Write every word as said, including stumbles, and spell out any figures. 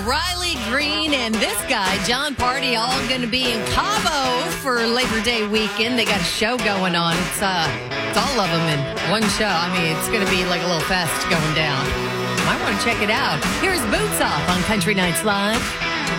Riley Green and this guy, John Party, all going to be in Cabo for Labor Day weekend. They got a show going on. It's, uh, it's all of them in one show. I mean, it's going to be like a little fest going down. Might want to check it out. Here's Boots Off on Country Nights Live.